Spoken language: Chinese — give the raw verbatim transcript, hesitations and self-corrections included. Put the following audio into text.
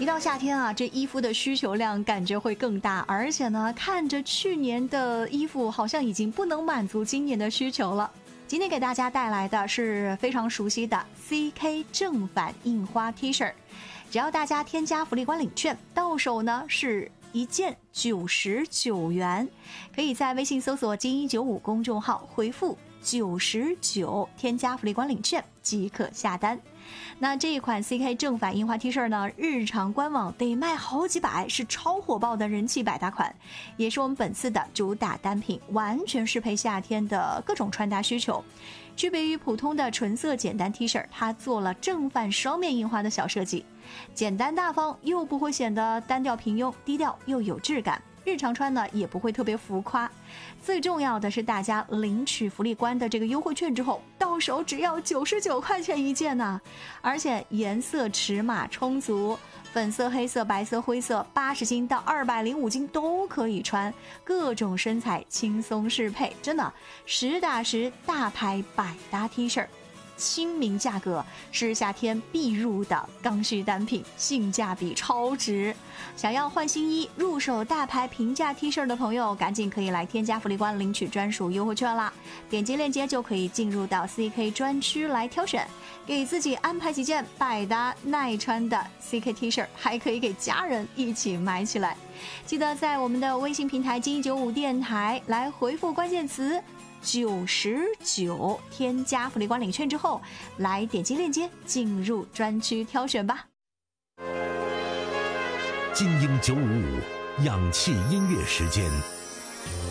一到夏天啊，这衣服的需求量感觉会更大，而且呢，看着去年的衣服好像已经不能满足今年的需求了。今天给大家带来的是非常熟悉的 C K 正反印花 T 恤，只要大家添加福利官领券，到手呢是一件九十九元，可以在微信搜索金一九五公众号回复九十九，添加福利官领券即可下单。那这一款 C K 正反印花 T 恤呢，日常官网得卖好几百，是超火爆的人气百搭款，也是我们本次的主打单品，完全适配夏天的各种穿搭需求。区别于普通的纯色简单 T 恤，它做了正反双面印花的小设计，简单大方又不会显得单调平庸，低调又有质感。日常穿呢也不会特别浮夸，最重要的是大家领取福利官的这个优惠券之后，到手只要九十九块钱一件呢、啊，而且颜色尺码充足，粉色、黑色、白色、灰色，八十斤到二百零五斤都可以穿，各种身材轻松适配，真的实打实大牌百搭 T 恤。亲民价格是夏天必入的刚需单品，性价比超值。想要换新衣、入手大牌平价 T 恤的朋友，赶紧可以来添加福利官领取专属优惠券啦！点击链接就可以进入到 C K 专区来挑选，给自己安排几件百搭耐穿的 C K T 恤，还可以给家人一起买起来。记得在我们的微信平台金一九五电台来回复关键词九十九，添加福利官领券之后，来点击链接进入专区挑选吧。 精英九五五氧气音乐时间。